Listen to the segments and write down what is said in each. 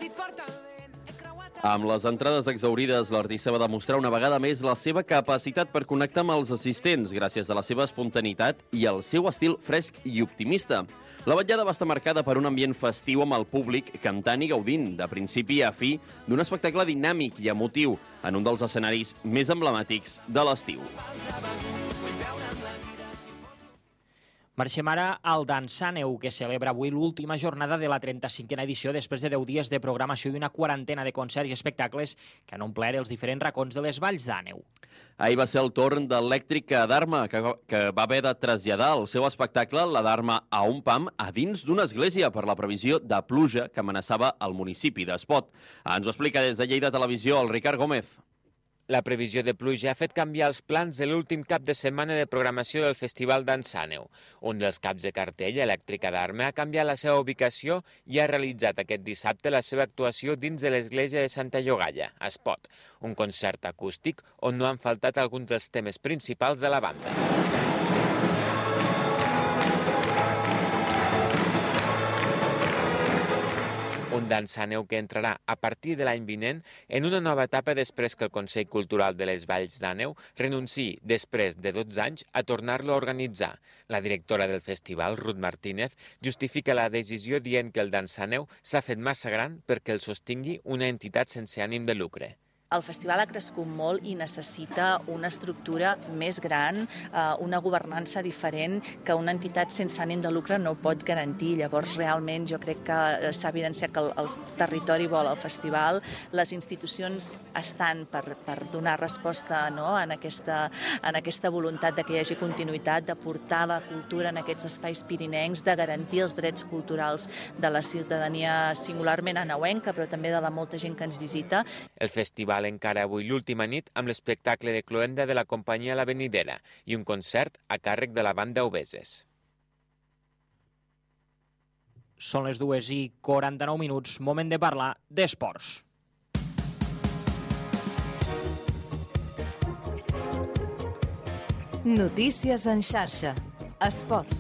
Amb les entrades exaurides, l'artista va demostrar una vegada més la seva capacitat per connectar amb els assistents gràcies a la seva espontaneïtat i al seu estil fresc i optimista. La vetllada va estar marcada per un ambient festiu amb el públic cantant i gaudint, de principi a fi, d'un espectacle dinàmic i emotiu en un dels escenaris més emblemàtics de l'estiu. Marxem ara al Dansaneu, que celebra avui l'última jornada de la 35a edició després de 10 dies de programació i una quarantena de concerts i espectacles que han omplert els diferents racons de les valls d'Àneu. Ahir va ser el torn d'Elèctrica Dharma, que va haver de traslladar el seu espectacle, la Dharma a un pam, a dins d'una església per la previsió de pluja que amenaçava el municipi d'Espot. Ens ho explica des de Lleida Televisió el Ricard Gómez. La previsió de pluja ha fet canviar els plans de l'últim cap de setmana de programació del Festival Dansaneu. Un dels caps de cartell, Elèctrica Dharma, ha canviat la seva ubicació i ha realitzat aquest dissabte la seva actuació dins de l'església de Santa Llogaia, a Espot, un concert acústic on no han faltat alguns dels temes principals de la banda. Un Dansaneu que entrarà a partir de l'any vinent en una nova etapa després que el Consell Cultural de les Valls d'Àneu renunciï, després de 12 anys, a tornar-lo a organitzar. La directora del festival, Ruth Martínez, justifica la decisió dient que el Dansaneu s'ha fet massa gran perquè el sostingui una entitat sense ànim de lucre. El festival ha crescut molt i necessita una estructura més gran, una governança diferent que una entitat sense ànim de lucre no pot garantir. Llavors, realment, jo crec que s'ha evidenciat que el territori vol el festival, les institucions estan per donar resposta, no, en aquesta voluntat de que hi hagi continuïtat, de portar la cultura en aquests espais pirinencs, de garantir els drets culturals de la ciutadania singularment aneuenca, però també de la molta gent que ens visita. El festival encara avui l'última nit amb l'espectacle de cloenda de la companyia La Venidera i un concert a càrrec de la banda Obeses. Són les 2:49, moment de parlar d'esports. Notícies en xarxa. Esports.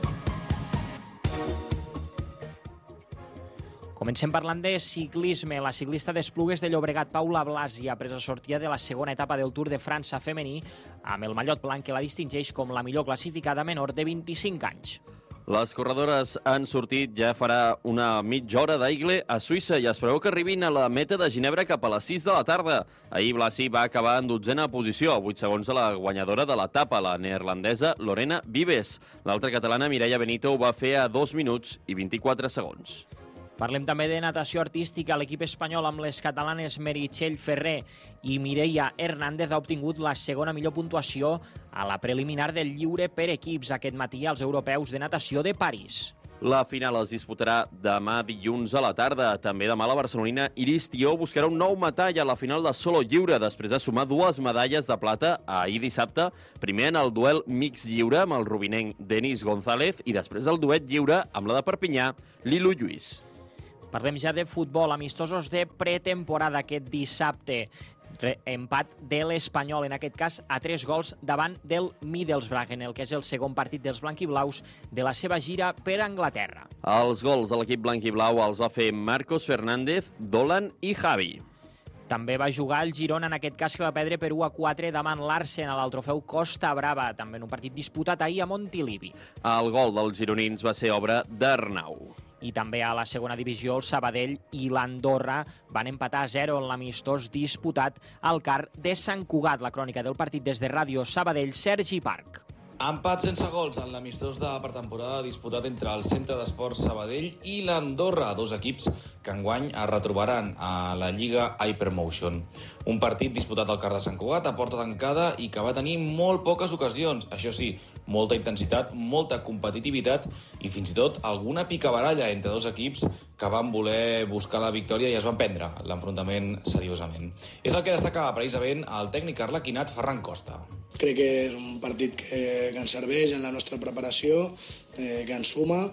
Comencem parlant de ciclisme. La ciclista d'Esplugues de Llobregat, Paula Blasi, ha pres la sortida de la segona etapa del Tour de França femení amb el mallot blanc que la distingeix com la millor classificada menor de 25 anys. Les corredores han sortit ja farà una mitja hora d'Aigle a Suïssa i es preveu que arribin a la meta de Ginebra cap a les 6 de la tarda. Ahir Blasi va acabar en 12a posició, a 8 segons de la guanyadora de l'etapa, la neerlandesa Lorena Vives. L'altra catalana, Mireia Benito, ho va fer a 2 minuts i 24 segons. Parlem també de natació artística. L'equip espanyol amb les catalanes Meritxell Ferrer i Mireia Hernández ha obtingut la segona millor puntuació a la preliminar del lliure per equips aquest matí als europeus de natació de París. La final es disputarà demà dilluns a la tarda. També demà la barcelonina Iris Tió buscarà un nou metall a la final de solo lliure després de sumar 2 medalles de plata ahir dissabte, primer en el duel mix lliure amb el rubinenc Denis González i després el duet lliure amb la de Perpinyà, Lilu Lluís. Parlem ja de futbol, amistosos de pretemporada aquest dissabte. Empat de l'Espanyol, en aquest cas a 3 gols davant del Middlesbrough, en el que és el segon partit dels blanquiblaus de la seva gira per Anglaterra. Els gols de l'equip blanquiblau els va fer Marcos Fernández, Dolan i Javi. També va jugar el Girona, en aquest cas que va perdre per 1-4 davant l'Arsenal al trofeu Costa Brava, també en un partit disputat ahir a Montilivi. El gol dels gironins va ser obra d'Arnau. I també a la segona divisió el Sabadell i l'Andorra van empatar a 0 en l'amistós disputat al CAR de Sant Cugat. La crònica del partit des de Ràdio Sabadell, Sergi Parc. Empat sense gols en l'amistós de pretemporada disputat entre el Centre d'Esports Sabadell i l'Andorra, 2 equips que enguany es retrobaran a la Lliga Hypermotion. Un partit disputat al CAR de Sant Cugat a porta tancada i que va tenir molt poques ocasions. Això sí, molta intensitat, molta competitivitat i fins i tot alguna picabaralla entre 2 equips que van voler buscar la victòria i es van prendre l'enfrontament seriosament. És el que destaca precisament el tècnic arlequinat Ferran Costa. Crec que és un partit que ens serveix en la nostra preparació, que ens suma.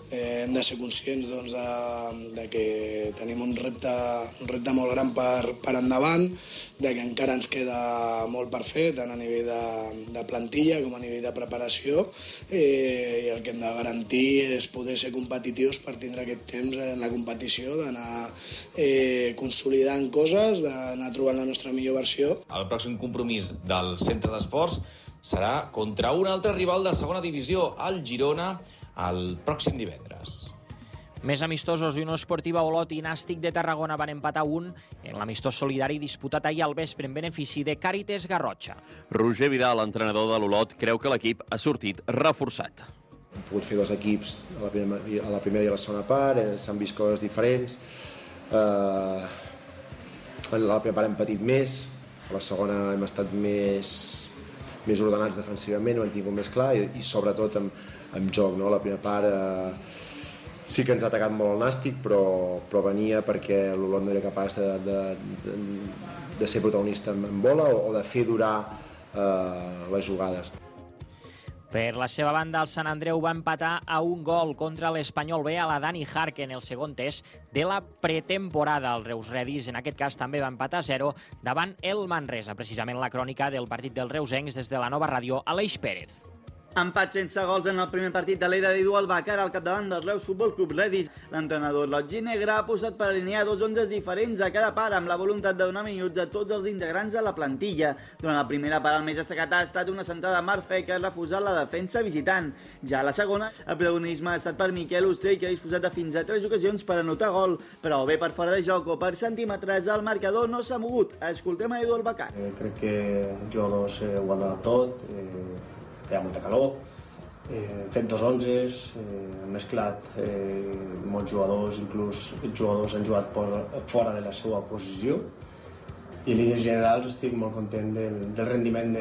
Hem de ser conscients de que tenim un repte molt gran per endavant, de que encara ens queda molt per fer, tant a nivell de plantilla com a nivell de preparació, i el que hem de garantir és poder ser competitius per tindre aquest temps en la competició, d'anar consolidant coses, d'anar trobant la nostra millor versió. El pròxim compromís del centre d'esports serà contra un altre rival de segona divisió, el Girona, el pròxim divendres. Més amistosos, Unió Esportiva Olot i Nàstic de Tarragona van empatar un en l'amistós solidari disputat ahir al vespre en benefici de Càritas Garrotxa. Roger Vidal, entrenador de l'Olot, creu que l'equip ha sortit reforçat. Hem pogut fer dos equips a la primera i a la segona part, s'han vist coses diferents. En la primera part hem patit més, a la segona hem estat més ordenats defensivament, ho hem tingut més clar i sobretot amb joc. A la primera part sí que ens ha atacat molt el Nàstic, però venia perquè l'Olot no era capaç de ser protagonista en bola o de fer durar les jugades. Per la seva banda, el Sant Andreu va empatar a un gol contra l'Espanyol B a la Dani Harken, el segon test de la pretemporada. El Reus Redis, en aquest cas, també va empatar a 0 davant el Manresa. Precisament la crònica del partit dels reusencs des de la Nova Ràdio, Aleix Pérez. Empat sense gols en el primer partit de l'era d'Edu Bacar al capdavant del Reus Futbol Club Redis. L'entrenador Lotgi Negre ha posat per alinear dos 11 diferents a cada part amb la voluntat de donar minuts a tots els integrants de la plantilla. Durant la primera part el més destacat ha estat una centrada a Marc Fe que ha refusat la defensa visitant. Ja a la segona, el protagonisme ha estat per Miquel Ostrell, que ha disposat de fins a 3 ocasions per anotar gol, però bé per fora de joc o per centímetres el marcador no s'ha mogut. Escoltem a Edu Bacar. Crec que jugadors ho han donat tot, hi ha molta calor, hem fet dos 11s, hem mesclat molts jugadors, inclús els jugadors han jugat fora de la seva posició i en línies generals estic molt content del rendiment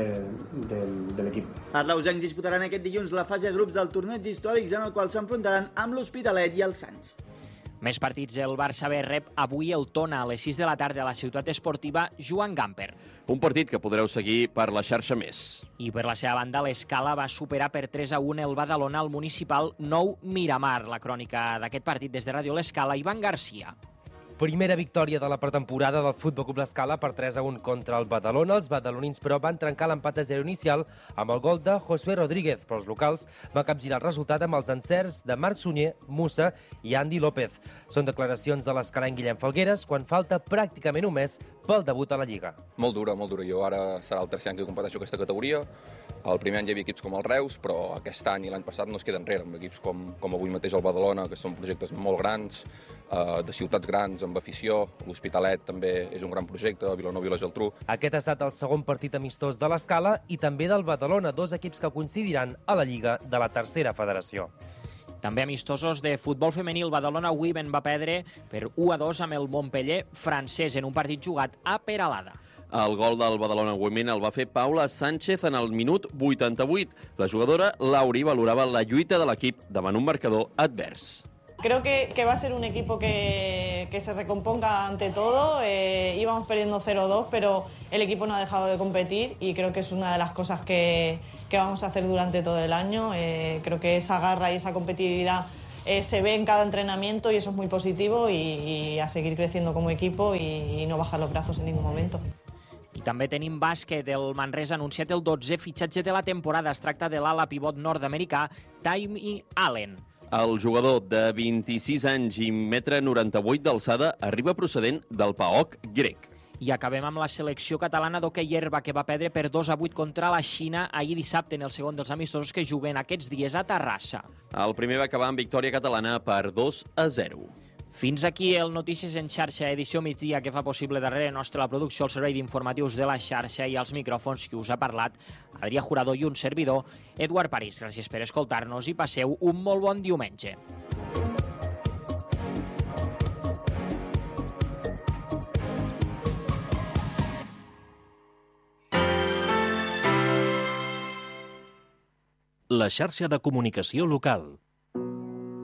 de l'equip. Els reusencs disputaran aquest dilluns la fase de grups del torneig històrics en el qual s'enfrontaran amb l'Hospitalet i el Sants. Més partits, el Barça B rep avui el Tona a les 6 de la tarda a la ciutat esportiva Joan Gamper. Un partit que podreu seguir per la xarxa Més. I per la seva banda, l'Escala va superar per 3-1 el Badalona al municipal Nou Miramar. La crònica d'aquest partit des de Ràdio l'Escala, Ivan Garcia. Primera victòria de la pretemporada del Futbol Club l'Escala per 3-1 contra el Badalona. Els badalonins, però, van trencar l'empat a 0 inicial amb el gol de Josué Rodríguez, però els locals van capgirar el resultat amb els encerts de Marc Sunyer, Musa i Andy López. Són declaracions de l'escalenc Guillem Falgueres quan falta pràcticament un mes pel debut a la Lliga. Molt dura. Jo ara serà el tercer any que competeixo aquesta categoria. El primer any hi havia equips com el Reus, però aquest any i l'any passat no es queda enrere, amb equips com avui mateix el Badalona, que són projectes molt grans, de ciutats grans, amb afició. L'Hospitalet també és un gran projecte, Vilanova i la Geltrú. Aquest ha estat el segon partit amistós de l'Escala i també del Badalona, dos equips que coincidiran a la Lliga de la tercera federació. També amistosos de futbol femení, el Badalona Women va perdre per 1-2 amb el Montpeller francès en un partit jugat a Peralada. El gol del Badalona Women el va fer Paula Sánchez en el minut 88. La jugadora Lauri valorava la lluita de l'equip davant un marcador advers. Creo que va a ser un equipo que se recomponga ante todo. Íbamos perdiendo 0-2, pero el equipo no ha dejado de competir y creo que es una de las cosas que vamos a hacer durante todo el año. Creo que esa garra y esa competitividad se ve en cada entrenamiento y eso es muy positivo y a seguir creciendo como equipo y no bajar los brazos en ningún momento. I també tenim bàsquet. El Manresa ha anunciat el 12è fitxatge de la temporada. Es tracta de l'ala pivot nord-americà Tymee Allen. El jugador de 26 anys i 1,98 m d'alçada arriba procedent del PAOK grec. I acabem amb la selecció catalana d'hoquei herba, que va perdre per 2-8 contra la Xina ahir dissabte en el segon dels amistosos que juguen aquests dies a Terrassa. El primer va acabar amb victòria catalana per 2-0. Fins aquí el Notícies en xarxa, edició migdia, que fa possible darrere nostra la producció, el servei d'informatius de la xarxa i els micròfons que us ha parlat Adrià Jurado i un servidor, Eduard París. Gràcies per escoltar-nos i passeu un molt bon diumenge. La xarxa de comunicació local.